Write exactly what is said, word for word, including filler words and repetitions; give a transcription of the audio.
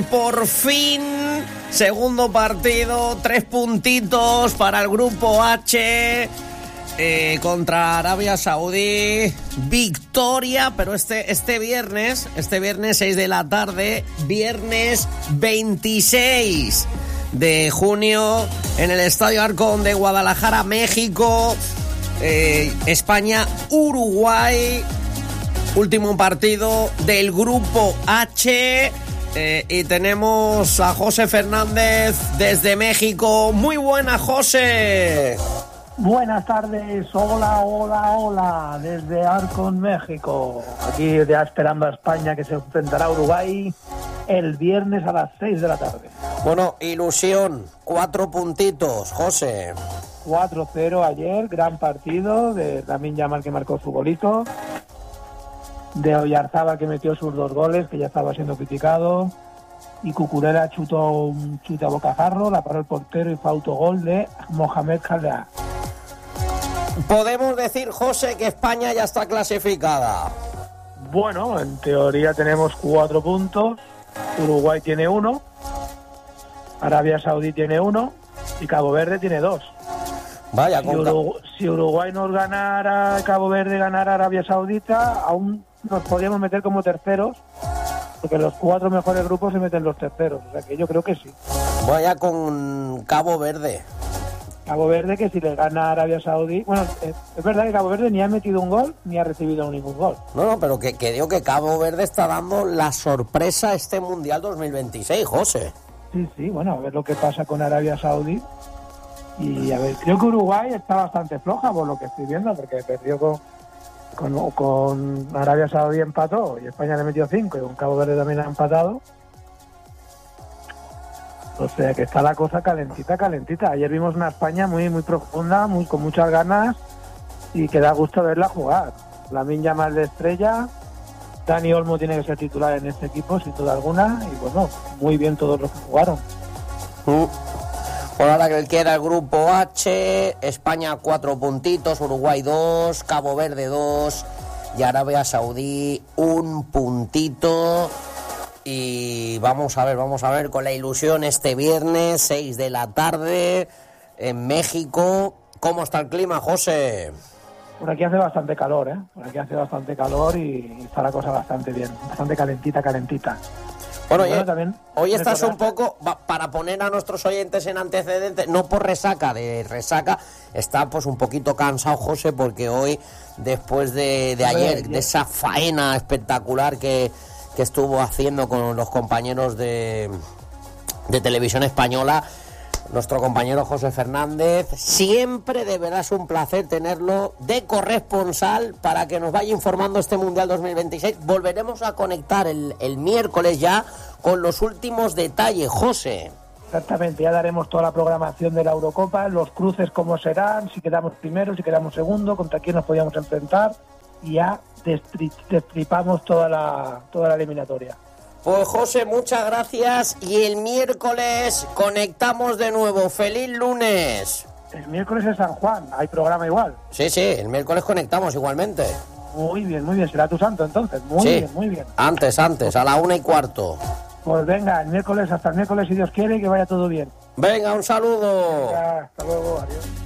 Por fin, segundo partido, tres puntitos para el grupo H eh, contra Arabia Saudí. Victoria, pero este, este viernes, este viernes seis de la tarde, viernes veintiséis de junio, en el Estadio Arcón de Guadalajara, México. Eh, España-Uruguay, último partido del grupo H. Eh, y tenemos a José Fernández desde México. Muy buena, José. Buenas tardes, hola, hola, hola, desde Arcón, México. Aquí ya esperando a España, que se enfrentará a Uruguay el viernes a las seis de la tarde. Bueno, ilusión, cuatro puntitos, José. cuatro cero ayer, gran partido de Lamine Yamal, que marcó su golito, de Oyarzabal, que metió sus dos goles, que ya estaba siendo criticado, y Cucurella chutó un chute a bocajarro, la paró el portero y fue autogol de Mohamed Khalea. ¿Podemos decir, José, que España ya está clasificada? Bueno, en teoría tenemos cuatro puntos, Uruguay tiene uno, Arabia Saudí tiene uno y Cabo Verde tiene dos. Vaya, si, Urugu- si Uruguay nos ganara, Cabo Verde ganara Arabia Saudita, aún nos podríamos meter como terceros, porque los cuatro mejores grupos se meten los terceros, o sea que yo creo que sí. Vaya con Cabo Verde. Cabo Verde, que si le gana a Arabia Saudí, bueno, es, es verdad que Cabo Verde ni ha metido un gol ni ha recibido ningún gol. No, no, pero que, que digo que Cabo Verde está dando la sorpresa a este Mundial dos mil veintiséis, José. Sí, sí, bueno, a ver lo que pasa con Arabia Saudí. Y a ver, creo que Uruguay está bastante floja por lo que estoy viendo, porque perdió con, con, con Arabia Saudí, empató, y España le metió cinco, y con Cabo Verde también ha empatado. O sea que está la cosa calentita, calentita. Ayer vimos una España muy muy profunda, muy con muchas ganas, y que da gusto verla jugar. Lamine Yamal de estrella, Dani Olmo tiene que ser titular en este equipo, sin duda alguna, y bueno, muy bien todos los que jugaron. Mm. Por ahora que queda el grupo H, España cuatro puntitos, Uruguay dos, Cabo Verde dos y Arabia Saudí un puntito. Y vamos a ver, vamos a ver con la ilusión este viernes, seis de la tarde, en México. ¿Cómo está el clima, José? Por aquí hace bastante calor, ¿eh? Por aquí hace bastante calor y está la cosa bastante bien, bastante calentita, calentita. Bueno, bueno oye, también hoy estás recordar... un poco, para poner a nuestros oyentes en antecedentes, no por resaca, de resaca, está pues un poquito cansado, José, porque hoy, después de, de ayer, de esa faena espectacular que, que estuvo haciendo con los compañeros de, de Televisión Española, nuestro compañero José Fernández, siempre de verdad es un placer tenerlo de corresponsal para que nos vaya informando este Mundial dos mil veintiséis. Volveremos a conectar el, el miércoles ya con los últimos detalles, José. Exactamente, ya daremos toda la programación de la Eurocopa, los cruces cómo serán, si quedamos primero, si quedamos segundo, contra quién nos podíamos enfrentar, y ya destri- destripamos toda la, toda la eliminatoria. Pues José, muchas gracias y el miércoles conectamos de nuevo. ¡Feliz lunes! El miércoles es San Juan, hay programa igual. Sí, sí, el miércoles conectamos igualmente. Muy bien, muy bien, será tu santo entonces, muy sí, bien, muy bien. Antes, antes, a la una y cuarto. Pues venga, el miércoles, hasta el miércoles si Dios quiere, que vaya todo bien. Venga, un saludo. Venga, hasta luego, adiós.